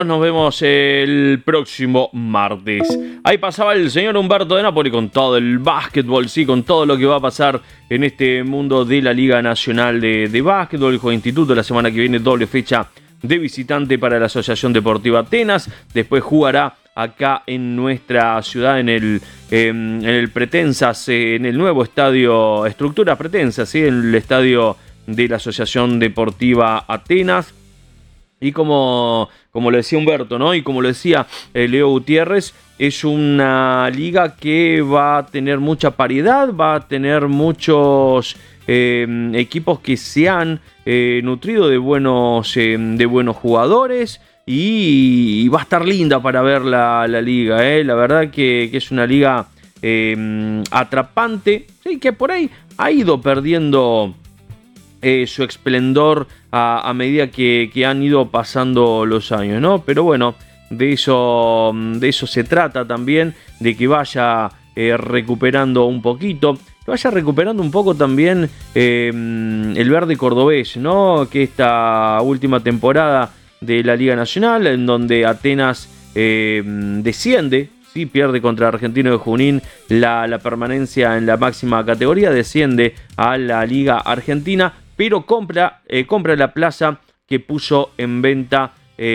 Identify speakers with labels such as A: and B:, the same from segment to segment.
A: Nos vemos el próximo martes. Ahí pasaba el señor Humberto de Napoli con todo el básquetbol, sí, con todo lo que va a pasar en este mundo de la Liga Nacional de Básquetbol. El Juego Instituto, la semana que viene doble fecha de visitante para la Asociación Deportiva Atenas. Después jugará acá en nuestra ciudad en el Pretensas, en el nuevo estadio, estructura Pretensas, ¿sí? En el estadio de la Asociación Deportiva Atenas. Y como lo decía Humberto, ¿no? Y como lo decía Leo Gutiérrez, es una liga que va a tener mucha paridad, va a tener muchos equipos que se han nutrido de buenos jugadores. Y va a estar linda para ver la liga, La verdad que es una liga atrapante, ¿sí? Que por ahí ha ido perdiendo su esplendor a medida que han ido pasando los años, ¿no? Pero bueno, de eso se trata también, de que vaya recuperando un poquito, que vaya recuperando un poco también el verde cordobés, ¿no? Que esta última temporada de la Liga Nacional, en donde Atenas desciende, ¿sí? Pierde contra Argentino de Junín la permanencia en la máxima categoría, desciende a la Liga Argentina, pero compra la plaza que puso en venta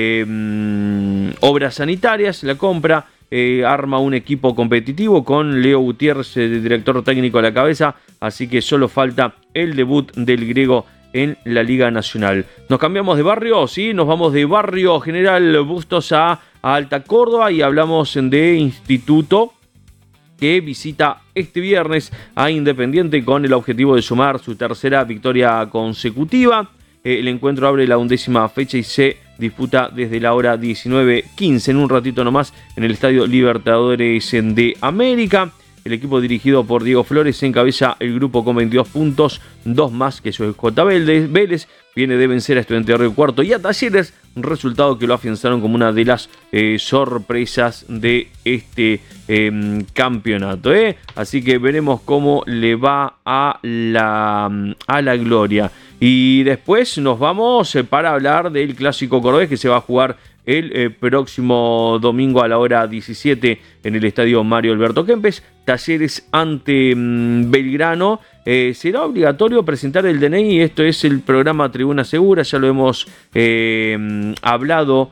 A: Obras Sanitarias, la compra, arma un equipo competitivo con Leo Gutiérrez, director técnico a la cabeza, así que solo falta el debut del griego en la Liga Nacional. Nos cambiamos de barrio, sí, nos vamos de Barrio General Bustos a Alta Córdoba y hablamos de Instituto, que visita este viernes a Independiente con el objetivo de sumar su tercera victoria consecutiva. El encuentro abre la 11ª fecha y se disputa desde la hora 19:15, en un ratito nomás, en el Estadio Libertadores de América. El equipo dirigido por Diego Flores encabeza el grupo con 22 puntos, 2 más que su J. Vélez. Viene de vencer a Estudiantes de Río Cuarto y a Talleres, un resultado que lo afianzaron como una de las sorpresas de este campeonato. Así que veremos cómo le va a la Gloria. Y después nos vamos para hablar del Clásico Cordobés, que se va a jugar el próximo domingo a la hora 17 en el estadio Mario Alberto Kempes. Talleres ante Belgrano. Será obligatorio presentar el DNI. Esto es el programa Tribuna Segura. Ya lo hemos hablado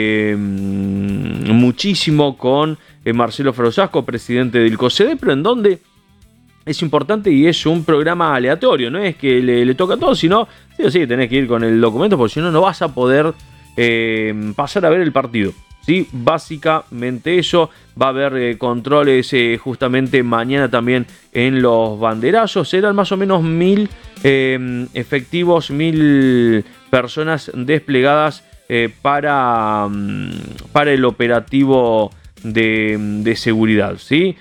A: muchísimo con Marcelo Ferozasco, presidente del COSEDE, pero en donde es importante y es un programa aleatorio. No es que le toca a todos, sino sí tenés que ir con el documento, porque si no, no vas a poder pasar a ver el partido, ¿sí? Básicamente eso. Va a haber controles justamente mañana también en los banderazos. Serán más o menos 1000 efectivos, 1000 personas desplegadas para el operativo de seguridad, ¿sí?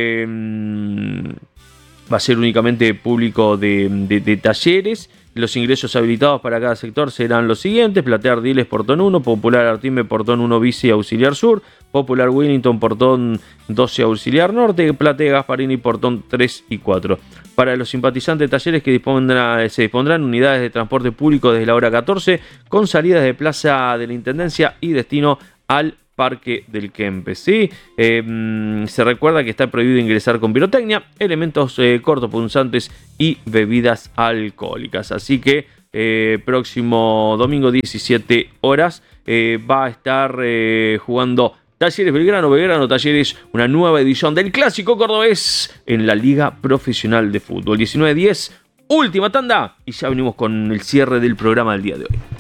A: Va a ser únicamente público de Talleres. Los ingresos habilitados para cada sector serán los siguientes: Platea Ardiles, Portón 1, Popular Artime, Portón 1 Bici, Auxiliar Sur, Popular Wellington, Portón 12, Auxiliar Norte, Platea Gasparini, Portón 3 y 4. Para los simpatizantes de Talleres, que se dispondrán unidades de transporte público desde la hora 14, con salidas de Plaza de la Intendencia y destino al Parque del Kempes, ¿sí? Se recuerda que está prohibido ingresar con pirotecnia, elementos cortopunzantes y bebidas alcohólicas. Así que próximo domingo 17 horas va a estar jugando Talleres Belgrano Talleres, una nueva edición del Clásico Cordobés en la Liga Profesional de Fútbol. 19:10, última tanda y ya venimos con el cierre del programa del día de hoy.